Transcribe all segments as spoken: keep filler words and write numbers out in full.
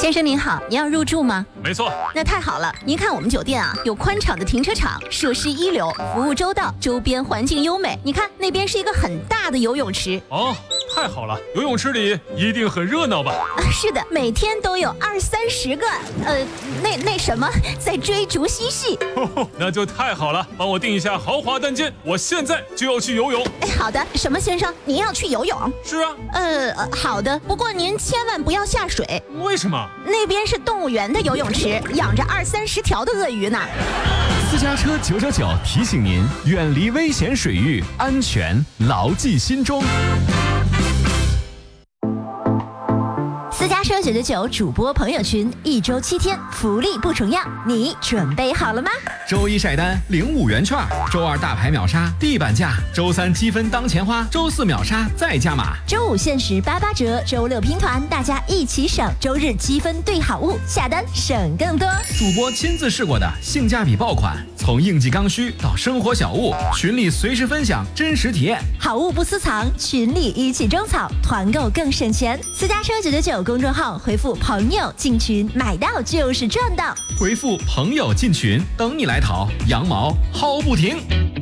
先生您好，您要入住吗？ 没错。 那太好了，您看我们酒店啊，有宽敞的停车场，设施一流，服务周到，周边环境优美。你看那边是一个很大的游泳池。 哦，太好了，游泳池里一定很热闹吧？ 啊，是的，每天都有二三十个，呃，那那什么，在追逐嬉戏。 哦，那就太好了，帮我订一下豪华单间，我现在就要去游泳。 哎，好的，什么先生，您要去游泳？ 是啊。 呃，好的，不过您千万不要下水。 为什么？ 那边是动物园的游泳池，养着二三十条的鳄鱼呢。 私家车九九九提醒您，远离危险水域，安全牢记心中。 私家车九九九主播朋友群，一周七天，福利不重样，你准备好了吗？ 周一晒单领五元券，周二大牌秒杀地板价，周三积分当钱花，周四秒杀再加码， 周五限时八八折，周六拼团，大家一起省，周日积分兑好物，下单省更多。 主播亲自试过的性价比爆款，从应季刚需到生活小物，群里随时分享真实体验， 好物不私藏，群里一起种草，团购更省钱。私家车九九九公众号回复朋友进群，买到就是赚到。 回复朋友进群，等你来淘，羊毛薅不停。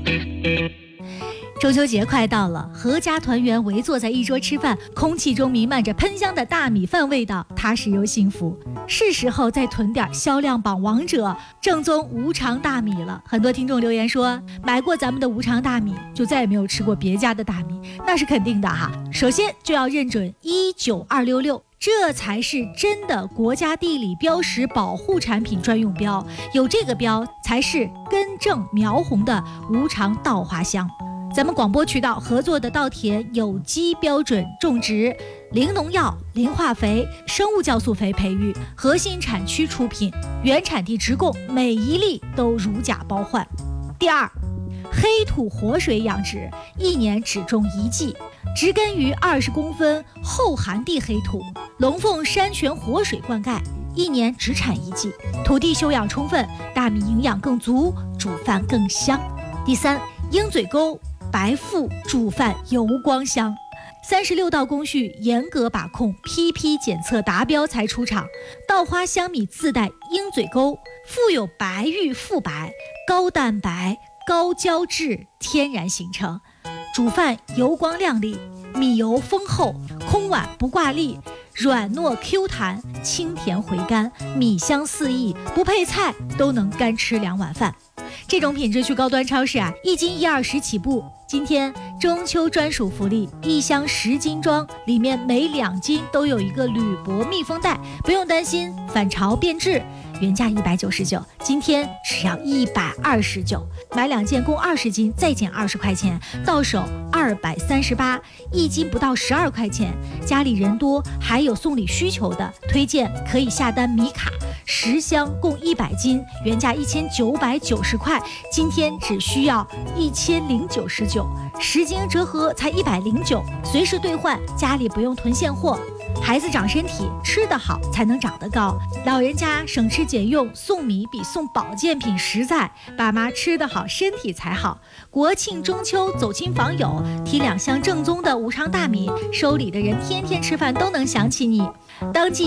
中秋节快到了，阖家团圆围坐在一桌吃饭，空气中弥漫着喷香的大米饭味道，踏实又幸福。是时候再囤点销量榜王者正宗无常大米了。很多听众留言说，买过咱们的无常大米，就再也没有吃过别家的大米，那是肯定的哈。首先就要认准一九二六六。这才是真的国家地理标识保护产品专用标，有这个标才是根正苗红的无常稻花香。咱们广播渠道合作的稻田有机标准种植，零农药、零化肥、生物酵素肥培育，核心产区出品，原产地直供，每一粒都如假包换。第二，黑土活水养殖，一年只种一季，植根于二十公分厚寒地黑土，龙凤山泉活水灌溉，一年只产一季，土地修养充分，大米营养更足，煮饭更香。第三，鹰嘴沟白腹煮饭油光香，三十六道工序严格把控，批批检测达标才出厂。稻花香米自带鹰嘴沟，富有白玉富白，高蛋白高胶质天然形成，煮饭油光亮丽，米油丰厚，空碗不挂粒，软糯 Q 弹，清甜回甘，米香四溢，不配菜都能干吃两碗饭。这种品质去高端超市啊，一斤一二十起步。今天中秋专属福利，一箱十斤装，里面每两斤都有一个铝箔密封袋，不用担心反潮变质。原价一百九十九，今天只要一百二十九，买两件共二十斤，再减二十块钱，到手二百三十八，一斤不到十二块钱。家里人多，还有送礼需求的，推荐可以下单米卡，十箱共一百斤，原价一千九百九十块，今天只需要一千零九十九，十斤折合才一百零九，随时兑换，家里不用囤现货。孩子长身体，吃得好才能长得高，老人家省吃俭用，送米比送保健品实在，爸妈吃得好，身体才好。国庆中秋走亲访友，提两箱正宗的无常大米，收礼的人天天吃饭都能想起你。当季